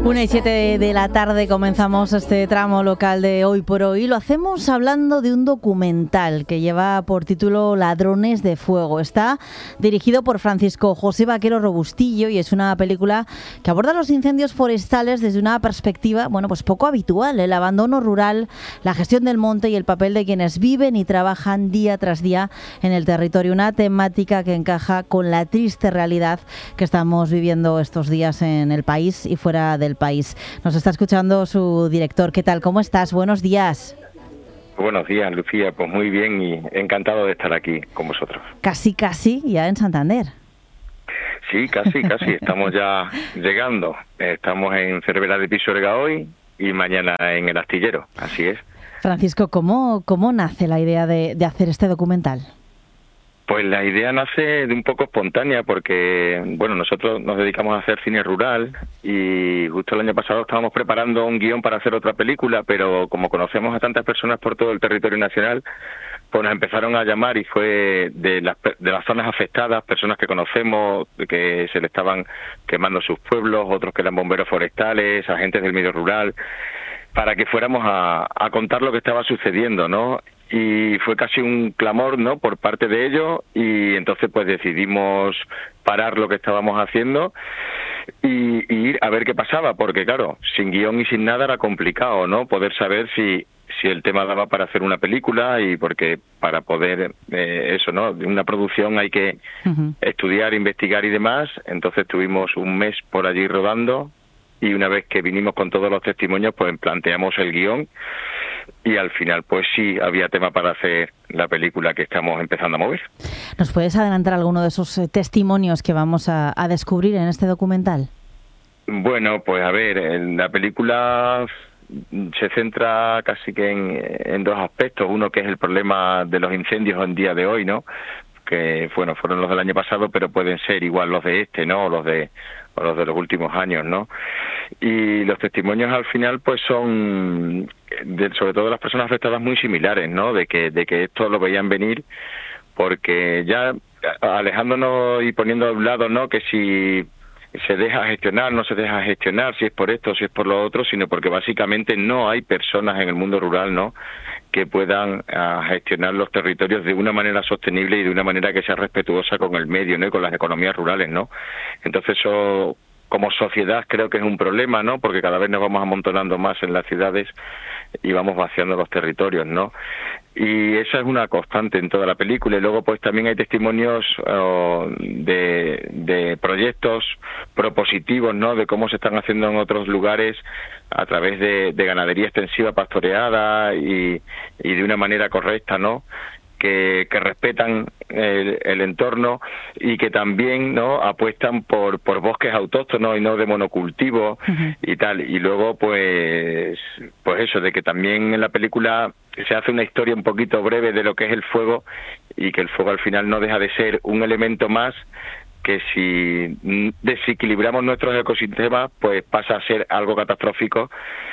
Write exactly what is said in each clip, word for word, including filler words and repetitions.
Una y siete de la tarde comenzamos este tramo local de Hoy por Hoy. Lo hacemos hablando de un documental que lleva por título Ladrones de Fuego. Está dirigido por Francisco José Vaquero Robustillo y es una película que aborda los incendios forestales desde una perspectiva, bueno, pues poco habitual, el abandono rural, la gestión del monte y el papel de quienes viven y trabajan día tras día en el territorio. Una temática que encaja con la triste realidad que estamos viviendo estos días en el país y fuera del país. Nos está escuchando su director. ¿Qué tal? ¿Cómo estás? Buenos días. Buenos días, Lucía. Pues muy bien y encantado de estar aquí con vosotros. Casi, casi ya en Santander. Sí, casi, casi. Estamos ya llegando. Estamos en Cervera de Pisuerga hoy y mañana en El Astillero. Así es. Francisco, ¿cómo, cómo nace la idea de, de hacer este documental? Pues la idea nace de un poco espontánea porque, bueno, nosotros nos dedicamos a hacer cine rural y justo el año pasado estábamos preparando un guión para hacer otra película, pero como conocemos a tantas personas por todo el territorio nacional, pues nos empezaron a llamar y fue de las, de las zonas afectadas, personas que conocemos, que se le estaban quemando sus pueblos, otros que eran bomberos forestales, agentes del medio rural, para que fuéramos a, a contar lo que estaba sucediendo, ¿no? Y fue casi un clamor, ¿no?, por parte de ellos, y entonces pues decidimos parar lo que estábamos haciendo y, y ir a ver qué pasaba, porque claro, sin guión y sin nada era complicado, ¿no?, poder saber si si el tema daba para hacer una película, y porque para poder eh, eso, ¿no?, de una producción hay que uh-huh. estudiar, investigar y demás. Entonces tuvimos un mes por allí rodando y una vez que vinimos con todos los testimonios pues planteamos el guión y al final pues sí había tema para hacer la película que estamos empezando a mover. ¿Nos puedes adelantar alguno de esos eh, testimonios que vamos a, a descubrir en este documental? Bueno, pues a ver, en la película se centra casi que en, en dos aspectos. Uno que es el problema de los incendios en día de hoy, ¿no?, que bueno, fueron los del año pasado, pero pueden ser igual los de este, ¿no?, o los de o los de los últimos años, ¿no? Y los testimonios al final pues son de, sobre todo de las personas afectadas, muy similares, ¿no?, de que de que esto lo veían venir, porque ya alejándonos y poniendo a un lado, ¿no?, que si se deja gestionar, no se deja gestionar, si es por esto, si es por lo otro, sino porque básicamente no hay personas en el mundo rural, ¿no?, que puedan uh, gestionar los territorios de una manera sostenible y de una manera que sea respetuosa con el medio, ¿no?, y con las economías rurales, ¿no? Entonces eso, como sociedad, creo que es un problema, ¿no?, porque cada vez nos vamos amontonando más en las ciudades y vamos vaciando los territorios, ¿no? Y esa es una constante en toda la película. Y luego pues también hay testimonios uh, de, de proyectos propositivos, ¿no?, de cómo se están haciendo en otros lugares a través de, de ganadería extensiva pastoreada y, y de una manera correcta, ¿no?, que, que respetan el, el entorno y que también, ¿no?, apuestan por por bosques autóctonos y no de monocultivo. Uh-huh. Y tal. Y luego pues pues eso, de que también en la película se hace una historia un poquito breve de lo que es el fuego, y que el fuego al final no deja de ser un elemento más que si desequilibramos nuestros ecosistemas pues pasa a ser algo catastrófico.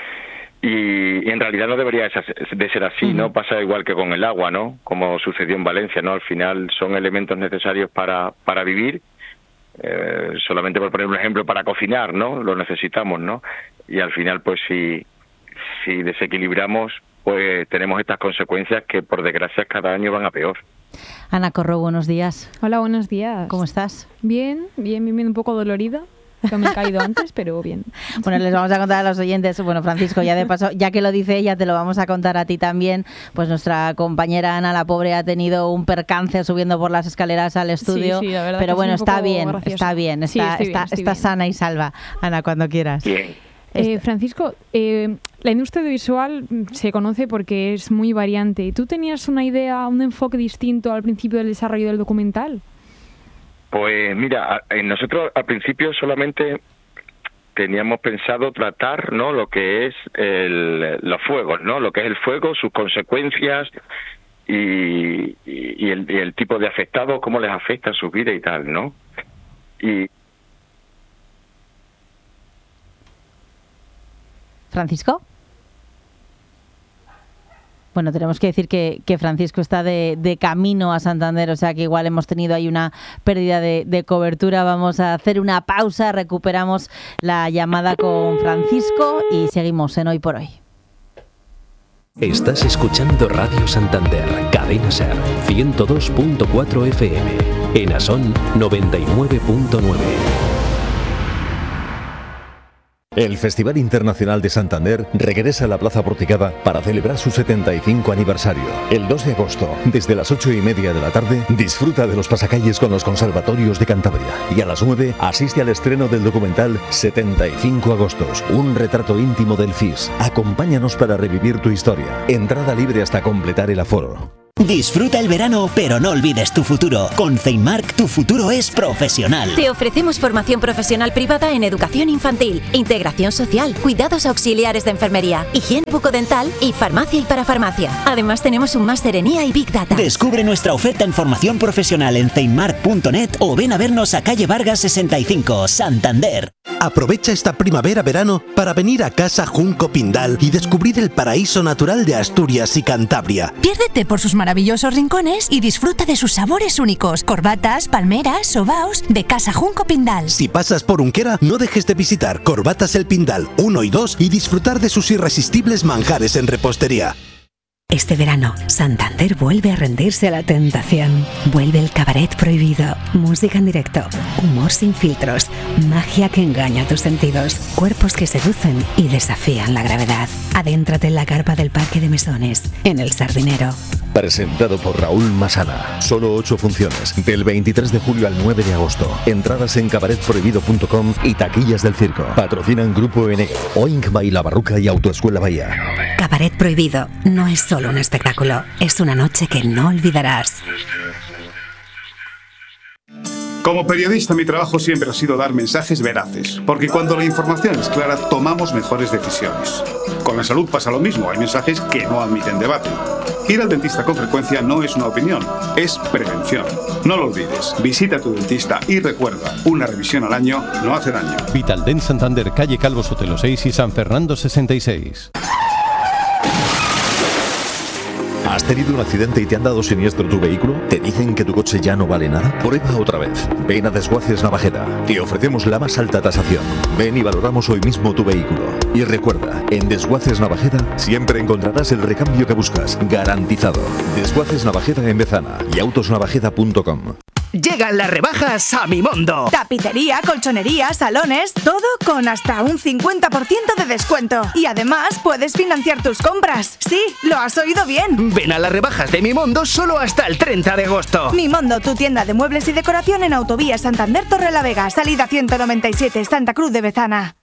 Y, y en realidad no debería de ser así, uh-huh. ¿no? Pasa igual que con el agua, ¿no?, como sucedió en Valencia, ¿no? Al final son elementos necesarios para para vivir, eh, solamente por poner un ejemplo, para cocinar, ¿no?, lo necesitamos, ¿no? Y al final pues si si desequilibramos pues tenemos estas consecuencias que por desgracia cada año van a peor. Ana Corro, buenos días. Hola, buenos días. ¿Cómo estás? Bien, bien, bien, bien, un poco dolorida. Que me he caído antes, pero bien. Bueno, les vamos a contar a los oyentes, bueno, Francisco, ya de paso, ya que lo dice ella, te lo vamos a contar a ti también. Pues nuestra compañera Ana, la pobre, ha tenido un percance subiendo por las escaleras al estudio. Sí, sí, la verdad, pero bueno, está bien, gracioso. está bien, está, sí, está, bien, está bien. sana y salva. Ana, cuando quieras. Bien. Eh, Francisco, eh, la industria audiovisual se conoce porque es muy variante. ¿Tú tenías una idea, un enfoque distinto al principio del desarrollo del documental? Pues mira, nosotros al principio solamente teníamos pensado tratar, ¿no?, lo que es el, los fuegos, ¿no?, lo que es el fuego, sus consecuencias y, y, y, el, y el tipo de afectados, cómo les afecta su vida y tal, ¿no? Y Francisco. Bueno, tenemos que decir que, que Francisco está de, de camino a Santander, o sea que igual hemos tenido ahí una pérdida de, de cobertura. Vamos a hacer una pausa, recuperamos la llamada con Francisco y seguimos en Hoy por Hoy. Estás escuchando Radio Santander, Cadena Ser, ciento dos punto cuatro F M, en Asón noventa y nueve punto nueve. El Festival Internacional de Santander regresa a la Plaza Porticada para celebrar su setenta y cinco aniversario. El dos de agosto, desde las ocho y media de la tarde, disfruta de los pasacalles con los conservatorios de Cantabria. Y a las nueve, asiste al estreno del documental setenta y cinco agostos, un retrato íntimo del F I S. Acompáñanos para revivir tu historia. Entrada libre hasta completar el aforo. Disfruta el verano, pero no olvides tu futuro. Con Ceinmark, tu futuro es profesional. Te ofrecemos formación profesional privada en educación infantil, integración social, cuidados auxiliares de enfermería, higiene bucodental y farmacia y parafarmacia. Además tenemos un máster en I A y Big Data. Descubre nuestra oferta en formación profesional en ceinmark punto net o ven a vernos a calle Vargas sesenta y cinco, Santander. Aprovecha esta primavera-verano para venir a Casa Junco Pindal y descubrir el paraíso natural de Asturias y Cantabria. Piérdete por sus maravillosos rincones y disfruta de sus sabores únicos. Corbatas, palmeras, sobaos de Casa Junco Pindal. Si pasas por Unquera, no dejes de visitar Corbatas El Pindal uno y dos y disfrutar de sus irresistibles manjares en repostería. Este verano, Santander vuelve a rendirse a la tentación. Vuelve el cabaret prohibido, música en directo, humor sin filtros, magia que engaña tus sentidos, cuerpos que seducen y desafían la gravedad. Adéntrate en la carpa del Parque de Mesones, en El Sardinero. Presentado por Raúl Masana. Solo ocho funciones, del veintitrés de julio al nueve de agosto. Entradas en cabaret prohibido punto com y taquillas del circo. Patrocinan Grupo N, Oink Baila Barruca y Autoescuela Bahía. Cabaret prohibido no es solo un espectáculo, es una noche que no olvidarás. Como periodista, mi trabajo siempre ha sido dar mensajes veraces, porque cuando la información es clara, tomamos mejores decisiones. Con la salud pasa lo mismo, hay mensajes que no admiten debate. Ir al dentista con frecuencia no es una opinión, es prevención. No lo olvides, visita a tu dentista y recuerda, una revisión al año no hace daño. Vitaldent Santander, calle Calvo Sotelo seis y San Fernando sesenta y seis. ¿Has tenido un accidente y te han dado siniestro tu vehículo? ¿Te dicen que tu coche ya no vale nada? Prueba otra vez. Ven a Desguaces Navajeda. Te ofrecemos la más alta tasación. Ven y valoramos hoy mismo tu vehículo. Y recuerda, en Desguaces Navajeda siempre encontrarás el recambio que buscas. Garantizado. Desguaces Navajeda en Bezana y autosnavajeda punto com. Llegan las rebajas a Mimondo. Tapicería, colchonería, salones, todo con hasta un cincuenta por ciento de descuento. Y además puedes financiar tus compras. Sí, lo has oído bien. Ven a las rebajas de Mimondo solo hasta el treinta de agosto. Mimondo, tu tienda de muebles y decoración en Autovía Santander Torrelavega, salida ciento noventa y siete, Santa Cruz de Bezana.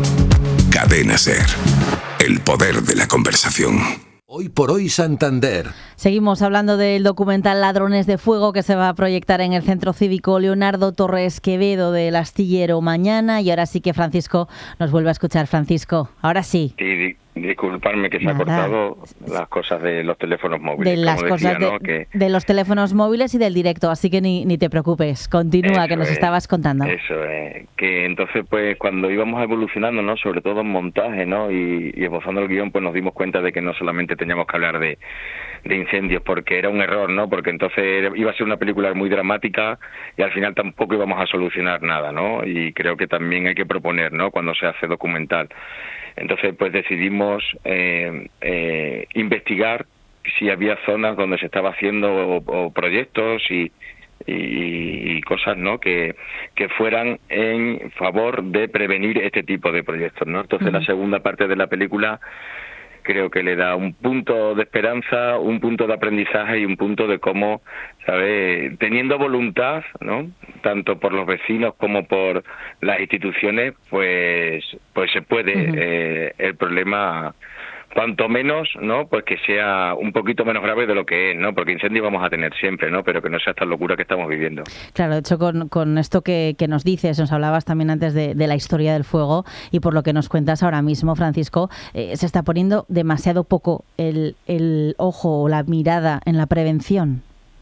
Cadena Ser. El poder de la conversación. Hoy por Hoy Santander. Seguimos hablando del documental Ladrones de Fuego que se va a proyectar en el Centro Cívico Leonardo Torres Quevedo del Astillero mañana. Y ahora sí que Francisco nos vuelve a escuchar. Francisco, ahora sí. Sí, di- disculparme que se Nada. ha cortado las cosas de los teléfonos móviles. De las como cosas decía, de, ¿no? que de los teléfonos móviles y del directo, así que ni, ni te preocupes. Continúa, Eso que nos es, estabas contando. Eso es, que entonces pues cuando íbamos evolucionando, ¿no? Sobre todo en montaje, ¿no? Y, y esbozando el guión, pues nos dimos cuenta de que no solamente teníamos que hablar de, de incendios, porque era un error, ¿no? Porque entonces era- iba a ser una película muy dramática y al final tampoco íbamos a solucionar nada, ¿no? Y creo que también hay que proponer, ¿no? Cuando se hace documental. Entonces pues decidimos eh, eh, investigar si había zonas donde se estaba haciendo o, o proyectos y, y, y cosas, ¿no? Que, que fueran en favor de prevenir este tipo de proyectos, ¿no? Entonces la segunda parte de la película creo que le da un punto de esperanza, un punto de aprendizaje y un punto de cómo, ¿sabes? Teniendo voluntad, ¿no? Tanto por los vecinos como por las instituciones, pues pues se puede. Uh-huh. eh, el problema, cuanto menos, ¿no? Pues que sea un poquito menos grave de lo que es, ¿no? Porque incendios vamos a tener siempre, ¿no? Pero que no sea esta locura que estamos viviendo. Claro, de hecho, con, con esto que, que nos dices, nos hablabas también antes de, de la historia del fuego y por lo que nos cuentas ahora mismo, Francisco, eh, se está poniendo demasiado poco el, el ojo o la mirada en la prevención.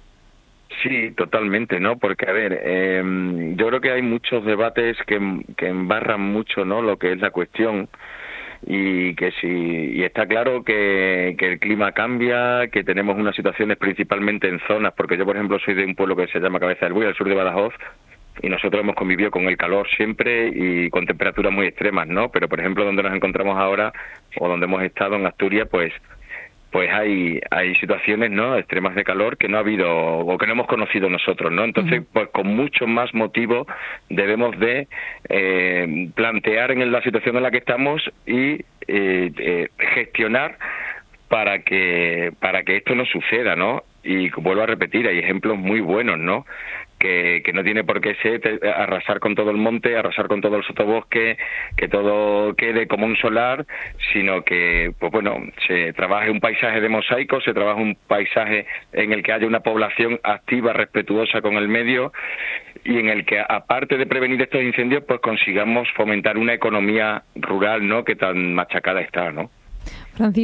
Sí, totalmente, ¿no? Porque, a ver, eh, yo creo que hay muchos debates que, que embarran mucho, ¿no? Lo que es la cuestión. y que si y está claro que, que el clima cambia, que tenemos unas situaciones principalmente en zonas, porque yo por ejemplo soy de un pueblo que se llama Cabeza del Buey, al sur de Badajoz, y nosotros hemos convivido con el calor siempre y con temperaturas muy extremas, ¿no? Pero por ejemplo donde nos encontramos ahora o donde hemos estado en Asturias, pues pues hay hay situaciones, ¿no?, extremas de calor que no ha habido o que no hemos conocido nosotros, ¿no? Entonces, uh-huh. pues con mucho más motivo debemos de eh, plantear en la situación en la que estamos y eh, eh, gestionar para que para que esto no suceda, ¿no? Y vuelvo a repetir, hay ejemplos muy buenos, ¿no?, que, que no tiene por qué ser arrasar con todo el monte, arrasar con todo el sotobosque, que todo quede como un solar, sino que, pues bueno, se trabaje un paisaje de mosaico, se trabaja un paisaje en el que haya una población activa, respetuosa con el medio, y en el que, aparte de prevenir estos incendios, pues consigamos fomentar una economía rural, ¿no?, que tan machacada está, ¿no? Francisco.